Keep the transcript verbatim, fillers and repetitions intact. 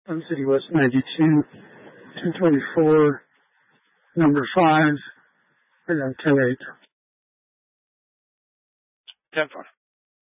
Sun City West ninety-two, two twenty-four, number five, and then ten eight. ten five.